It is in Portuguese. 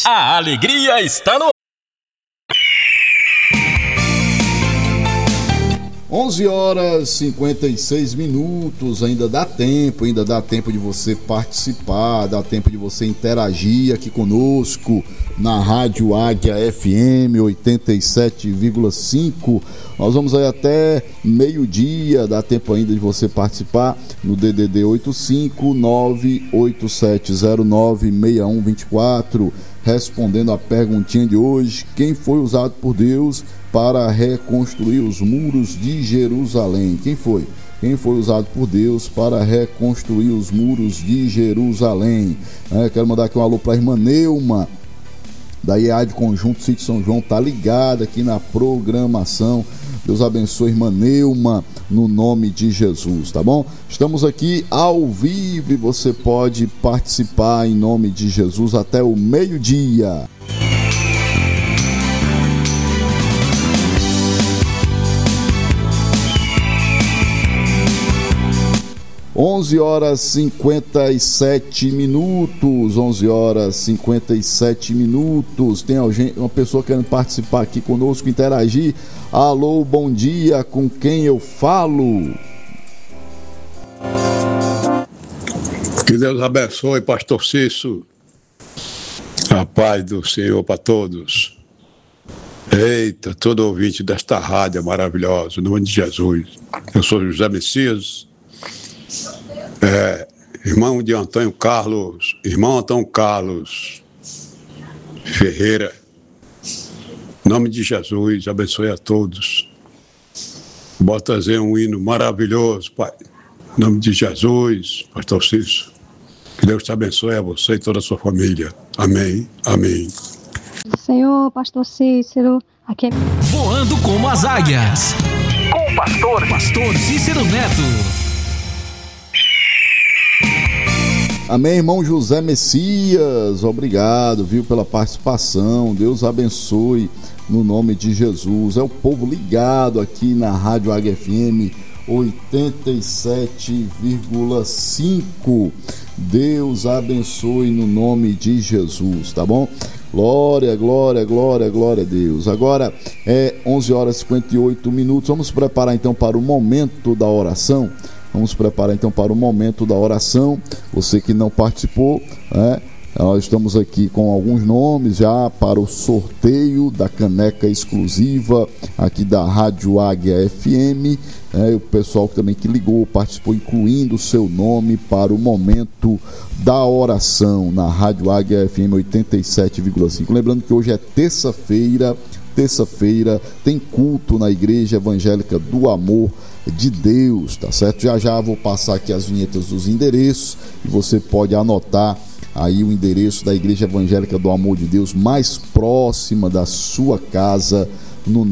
A alegria está no 11h56, ainda dá tempo de você participar, dá tempo de você interagir aqui conosco na Rádio Águia FM 87,5. Nós vamos aí até meio-dia, dá tempo ainda de você participar no DDD 85987096124, respondendo a perguntinha de hoje: quem foi usado por Deus para reconstruir os muros de Jerusalém? Quem foi? Quem foi usado por Deus para reconstruir os muros de Jerusalém? Quero mandar aqui um alô para a irmã Neuma, da IEAD Conjunto Sítio São João, tá ligada aqui na programação. Deus abençoe, irmã Neuma, no nome de Jesus, tá bom? Estamos aqui ao vivo e você pode participar em nome de Jesus até o meio-dia. 11h57. Tem uma pessoa querendo participar aqui conosco, interagir. Alô, bom dia, com quem eu falo? Que Deus abençoe, pastor Cício. A paz do Senhor para todos. Eita, todo ouvinte desta rádio maravilhosa, em nome de Jesus. Eu sou José Messias, irmão de Antônio Carlos Ferreira. Em nome de Jesus, abençoe a todos. Bota trazer um hino maravilhoso, Pai. Em nome de Jesus, pastor Cício. Que Deus te abençoe a você e toda a sua família. Amém, amém. Senhor, pastor Cícero, aqui é... Voando como as águias, com o pastor Cícero Neto. Amém, irmão José Messias, obrigado, viu, pela participação. Deus abençoe no nome de Jesus. É o povo ligado aqui na Rádio Águia FM 87,5. Deus abençoe no nome de Jesus, tá bom? Glória, glória, glória, glória a Deus. Agora é 11h58. Vamos preparar então para o momento da oração. Você que não participou, nós estamos aqui com alguns nomes já para o sorteio da caneca exclusiva aqui da Rádio Águia FM. O pessoal também que ligou, participou, incluindo o seu nome para o momento da oração na Rádio Águia FM 87,5. Lembrando que hoje é terça-feira tem culto na Igreja Evangélica do Amor de Deus, tá certo? Já vou passar aqui as vinhetas dos endereços e você pode anotar aí o endereço da Igreja Evangélica do Amor de Deus mais próxima da sua casa, no